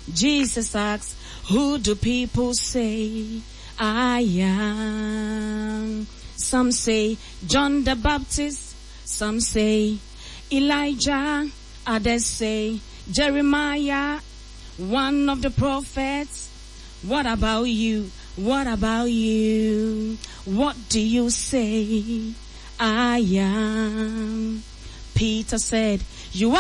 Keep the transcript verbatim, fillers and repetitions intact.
Jesus asks, who do people say I am? Some say John the Baptist, some say Elijah, others say Jeremiah, one of the prophets. What about you? What about you? What do you say I am? Peter said, you are